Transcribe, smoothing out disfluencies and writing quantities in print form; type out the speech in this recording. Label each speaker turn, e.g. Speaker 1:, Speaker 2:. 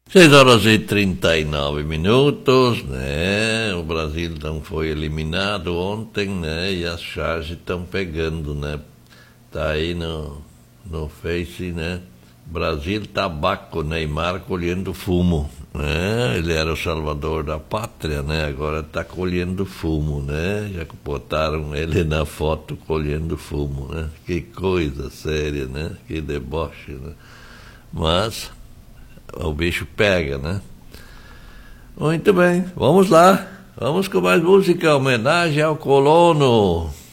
Speaker 1: 6 horas e 39 minutos, né? O Brasil não foi eliminado ontem, né? E as charges estão pegando, né? Tá aí no Face, né? Brasil tabaco, Neymar colhendo fumo, né? Ele era o salvador da pátria, né? Agora está colhendo fumo, né? Já botaram ele na foto colhendo fumo, né? Que coisa séria, né? Que deboche, né? Mas o bicho pega, né? Muito bem, vamos lá. Vamos com mais música, homenagem ao colono.